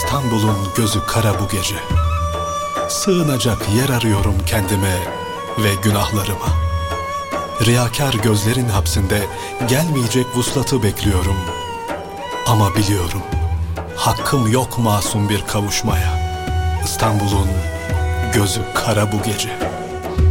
İstanbul'un gözü kara bu gece. Sığınacak yer arıyorum kendime ve günahlarıma. Riyakâr gözlerin hapsinde gelmeyecek vuslatı bekliyorum. Ama biliyorum, hakkım yok masum bir kavuşmaya. İstanbul'un gözü kara bu gece.